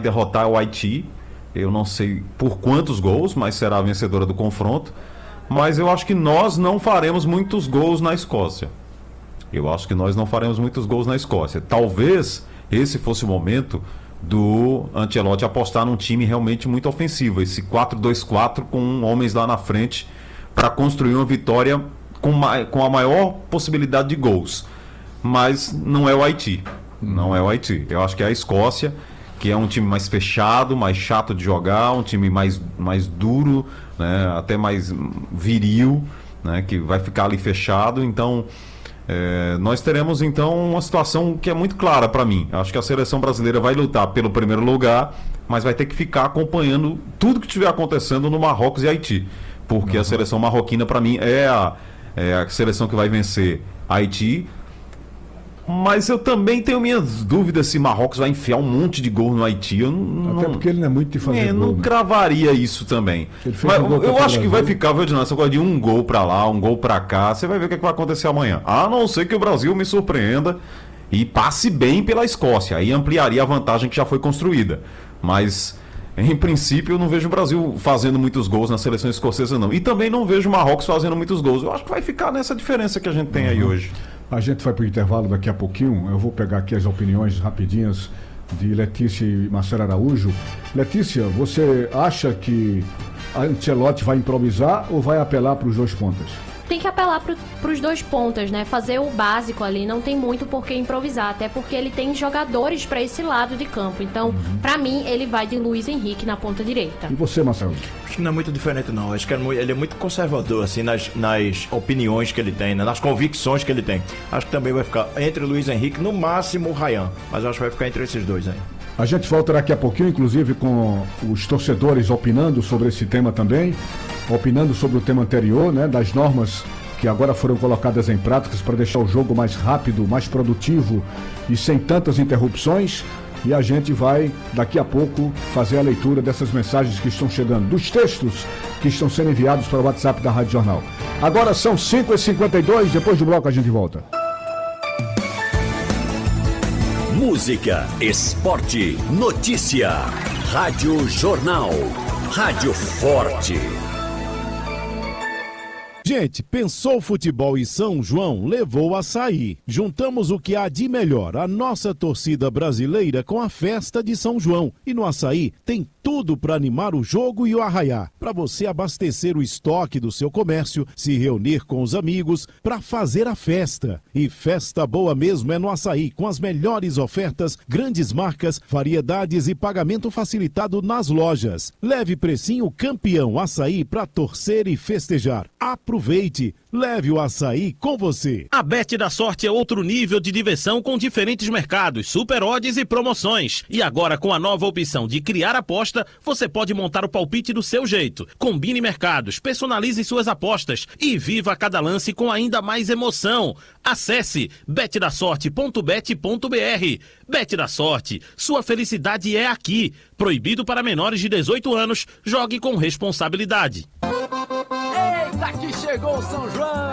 derrotar o Haiti. Eu não sei por quantos gols, mas será a vencedora do confronto. Mas eu acho que nós não faremos muitos gols na Escócia. Talvez esse fosse o momento do Ancelotti apostar num time realmente muito ofensivo. Esse 4-2-4 com homens lá na frente para construir uma vitória com a maior possibilidade de gols. Mas não é o Haiti. Não é o Haiti. Eu acho que é a Escócia, que é um time mais fechado, mais chato de jogar, um time mais duro, né, até mais viril, né, que vai ficar ali fechado. Então, nós teremos então uma situação que é muito clara para mim. Acho que a seleção brasileira vai lutar pelo primeiro lugar, mas vai ter que ficar acompanhando tudo que estiver acontecendo no Marrocos e Haiti. Porque a seleção marroquina, para mim, é a seleção que vai vencer Haiti. Mas eu também tenho minhas dúvidas se Marrocos vai enfiar um monte de gol no Haiti. Até porque ele não é muito de fazer gol. Não cravaria isso também. Mas eu acho que vai ficar, viu, Edinaldo? Essa coisa de um gol pra lá, um gol pra cá. Você vai ver o que vai acontecer amanhã. A não ser que o Brasil me surpreenda e passe bem pela Escócia. Aí ampliaria a vantagem que já foi construída. Mas, em princípio, eu não vejo o Brasil fazendo muitos gols na seleção escocesa, não. E também não vejo o Marrocos fazendo muitos gols. Eu acho que vai ficar nessa diferença que a gente tem aí hoje. A gente vai para o intervalo daqui a pouquinho. Eu vou pegar aqui as opiniões rapidinhas de Letícia e Marcelo Araújo. Letícia, você acha que a Ancelotti vai improvisar ou vai apelar para os dois pontas? Tem que apelar para os dois pontas, né? Fazer o básico ali, não tem muito por que improvisar, até porque ele tem jogadores para esse lado de campo. Então, para mim, ele vai de Luiz Henrique na ponta direita. E você, Marcelo? Acho que não é muito diferente, não. Acho que ele é muito conservador, assim, nas opiniões que ele tem, né? Nas convicções que ele tem. Acho que também vai ficar entre Luiz Henrique, no máximo o Ryan. Mas acho que vai ficar entre esses dois aí. A gente volta daqui a pouquinho, inclusive, com os torcedores opinando sobre esse tema também, opinando sobre o tema anterior, né, das normas que agora foram colocadas em práticas para deixar o jogo mais rápido, mais produtivo e sem tantas interrupções. E a gente vai, daqui a pouco, fazer a leitura dessas mensagens que estão chegando, dos textos que estão sendo enviados para o WhatsApp da Rádio Jornal. Agora são 5h52, depois do bloco a gente volta. Música, esporte, notícia. Rádio Jornal. Rádio Forte. Gente, pensou futebol em São João, levou Açaí. Juntamos o que há de melhor, a nossa torcida brasileira com a festa de São João. E no Açaí tem tudo para animar o jogo e o arraiá. Para você abastecer o estoque do seu comércio, se reunir com os amigos, para fazer a festa. E festa boa mesmo é no Açaí, com as melhores ofertas, grandes marcas, variedades e pagamento facilitado nas lojas. Leve precinho campeão Açaí para torcer e festejar. Aproveite, leve o Açaí com você. A Bet da Sorte é outro nível de diversão com diferentes mercados, super odds e promoções. E agora com a nova opção de criar aposta, você pode montar o palpite do seu jeito. Combine mercados, personalize suas apostas e viva cada lance com ainda mais emoção. Acesse betdasorte.bet.br. Bet da Sorte, sua felicidade é aqui. Proibido para menores de 18 anos, jogue com responsabilidade. Eita, que chegou o São João!